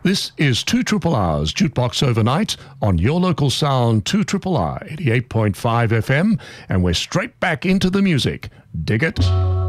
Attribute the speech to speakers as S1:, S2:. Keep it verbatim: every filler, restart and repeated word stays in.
S1: This is two Triple R's Jukebox Overnight on your local sound, two Triple R, eighty-eight point five F M, and we're straight back into the music. Dig it?